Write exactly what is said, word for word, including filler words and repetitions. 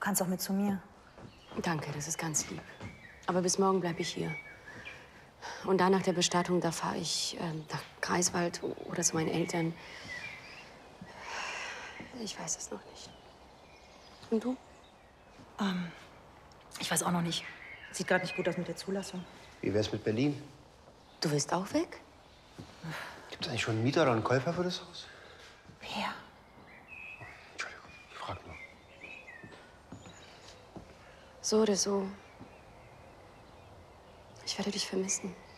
kannst auch mit zu mir. Danke, das ist ganz lieb. Aber bis morgen bleibe ich hier. Und da nach der Bestattung, da fahre ich äh, nach Greifswald oder zu meinen Eltern. Ich weiß es noch nicht. Und du? Ähm, ich weiß auch noch nicht. Sieht gerade nicht gut aus mit der Zulassung. Wie wär's mit Berlin? Du willst auch weg? Gibt's eigentlich schon einen Mieter oder einen Käufer für das Haus? Wer? Entschuldigung, ich frag nur. So oder so. Ich werde dich vermissen.